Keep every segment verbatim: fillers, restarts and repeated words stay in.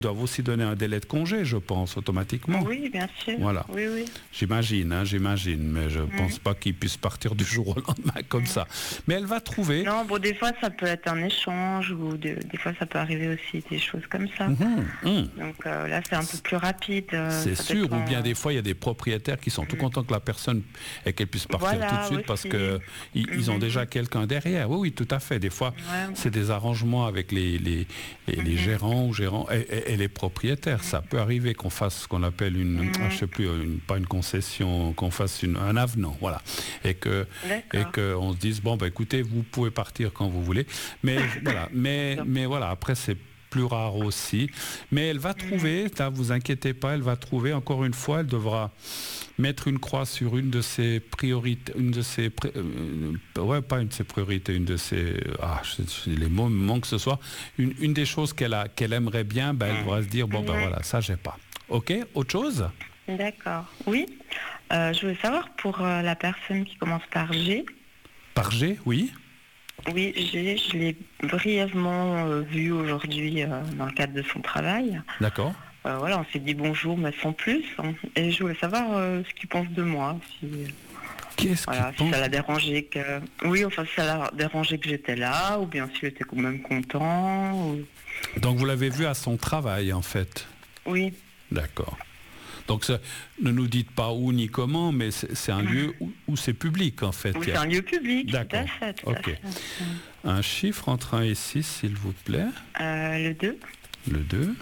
doivent aussi donner un délai de congé, je pense, automatiquement. Oui, bien sûr. Voilà. Oui, oui. J'imagine, hein, j'imagine, mais je ne Mm. pense pas qu'ils puissent partir du jour au lendemain comme mm. ça. Mais elle va trouver... Non, bon, des fois, ça peut être un échange, ou de, des fois, ça peut arriver aussi des choses comme ça. Mm-hmm. Mm. Donc euh, là, c'est un peu plus rapide. Euh, c'est sûr, dépend... ou bien des fois, il y a des propriétaires qui sont mm. tout contents que la personne et qu'elle puisse partir voilà, tout de suite aussi. parce qu'ils mm-hmm. ils ont déjà quelqu'un derrière. Oui, oui, tout à fait. Des fois, ouais. c'est des arrangements avec les, les, les, mm-hmm. les gérants ou gérants et, et, et les propriétaires. Ça peut arriver qu'on fasse ce qu'on appelle une, mmh. ah, je sais plus, une, pas une concession, qu'on fasse une, un avenant, voilà, et que et que on se dise bon bah écoutez, vous pouvez partir quand vous voulez, mais voilà, mais mais voilà, après c'est plus rare aussi, mais elle va trouver, mmh. là, vous inquiétez pas, elle va trouver, encore une fois, elle devra mettre une croix sur une de ses priorités, une de ses, euh, ouais, pas une de ses priorités, une de ses, ah, je, je, les mots me manquent ce soir, une, une des choses qu'elle a, qu'elle aimerait bien, ben, elle devra se dire, bon, ben voilà, ça, j'ai pas. Ok, autre chose? D'accord, oui. Euh, je voulais savoir pour euh, la personne qui commence par G. Par G, oui. Oui, G, je l'ai brièvement euh, vu aujourd'hui euh, dans le cadre de son travail. D'accord. Euh, voilà, on s'est dit bonjour, mais sans plus. Hein, et je voulais savoir euh, ce qu'il pense de moi. Si, Qu'est-ce voilà, qu'il si pense ça l'a dérangé que... Oui, enfin, si ça l'a dérangé que j'étais là, ou bien s'il était quand même content. Ou... Donc vous l'avez vu à son travail, en fait? Oui. D'accord. Donc ça, ne nous dites pas où ni comment, mais c'est, c'est un mmh. lieu où, où c'est public, en fait. Oui, c'est un lieu public, d'accord. tout à fait. Tout ok. À fait. Un chiffre entre un et six, s'il vous plaît. Euh, le deux. Le deux.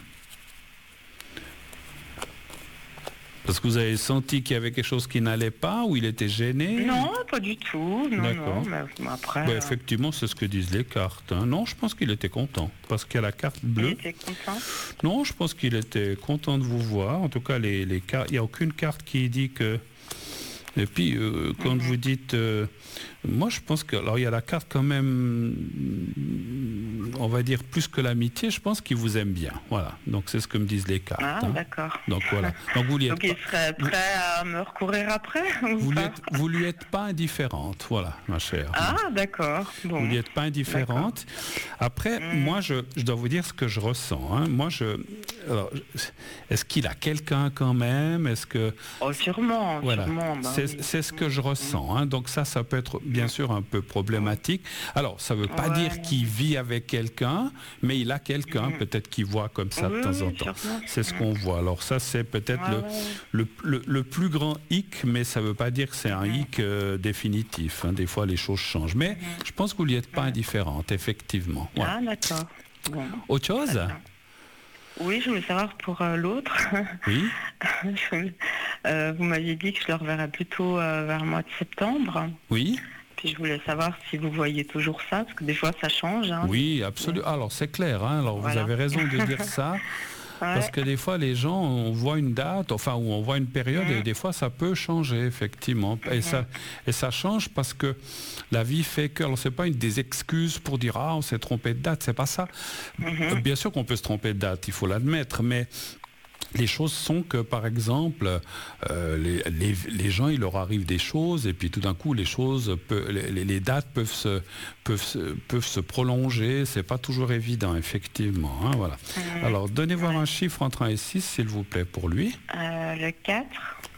Parce que vous avez senti qu'il y avait quelque chose qui n'allait pas, ou il était gêné? Non, pas du tout. Non, d'accord. Non, mais après, bah, effectivement, c'est ce que disent les cartes. Hein. Non, je pense qu'il était content. Parce qu'il y a la carte bleue. Il était content? Non, je pense qu'il était content de vous voir. En tout cas, les, les cartes, il n'y a aucune carte qui dit que... Et puis, euh, quand mm-hmm. vous dites... Euh, moi, je pense que... Alors, il y a la carte quand même... On va dire plus que l'amitié, je pense qu'il vous aime bien. Voilà. Donc, c'est ce que me disent les cartes. Ah, hein. d'accord. Donc, voilà. Donc, vous lui êtes Donc, il pas... serait prêt vous... à me recourir après vous, lui êtes... vous lui êtes pas indifférente. Voilà, ma chère. Ah, d'accord. Bon. Vous lui êtes pas indifférente. D'accord. Après, mm. moi, je, je dois vous dire ce que je ressens. Hein. Moi, je... Alors, est-ce qu'il a quelqu'un quand même? Est-ce que... Oh, sûrement. Voilà. Sûrement, bah, c'est, oui. c'est ce que je ressens. Hein. Donc ça, ça peut être bien sûr un peu problématique. Alors, ça ne veut pas ouais. dire qu'il vit avec quelqu'un, mais il a quelqu'un mmh. peut-être qui voit comme ça oui, de temps en oui, temps. Sûrement. C'est ce qu'on voit. Alors ça, c'est peut-être ouais, le, ouais. Le, le, le plus grand hic, mais ça ne veut pas dire que c'est un mmh. hic euh, définitif. Hein. Des fois, les choses changent. Mais mmh. je pense que vous n'y êtes pas mmh. indifférente, effectivement. Ouais. Ah, d'accord. Bon. Autre chose? Oui, je voulais savoir pour euh, l'autre. Oui. euh, vous m'aviez dit que je le reverrais plutôt euh, vers le mois de septembre. Oui. Puis je voulais savoir si vous voyez toujours ça, parce que des fois ça change. Hein. Oui, absolument. Alors c'est clair, hein. Alors voilà. Vous avez raison de dire ça. Ouais. Parce que des fois, les gens, on voit une date, enfin, ou on voit une période, mmh. et des fois, ça peut changer, effectivement. Mmh. Et, ça, et ça change parce que la vie fait que... Alors, c'est pas une des excuses pour dire « Ah, on s'est trompé de date », c'est pas ça. Mmh. Bien sûr qu'on peut se tromper de date, il faut l'admettre, mais... Les choses sont que, par exemple, euh, les, les, les gens, il leur arrive des choses et puis tout d'un coup, les choses, peut, les, les dates peuvent se, peuvent se, peuvent se prolonger. C'est pas toujours évident, effectivement. Hein, voilà. Mmh. Alors, donnez voir ouais. un chiffre entre un et six, s'il vous plaît, pour lui. Euh, le quatre.